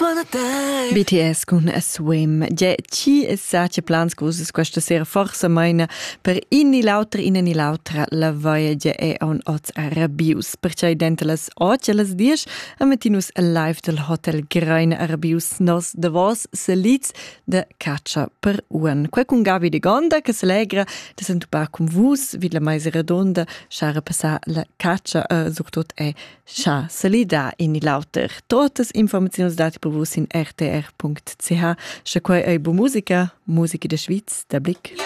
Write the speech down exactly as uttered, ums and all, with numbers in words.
wanna die. B T S con a Swim. Ja, ci sa che plans cosas questa sera forse meina per inni lauter inni lauter la vaia ja è on oz arabius. Perciò dente las oggi las dies a mattinus live del hotel Greine Arabius nos de vos selits de caccia per un. Qua con Gabi de Gonda che se legra de sentu pa con vus vid la mais redonda schara passa la caccia uh, surtot è scha selida inni lauter. Totes informazioni dati per vus in r t r punct c h. Scha quai ei bu musica, musica de Schweiz, der Blick.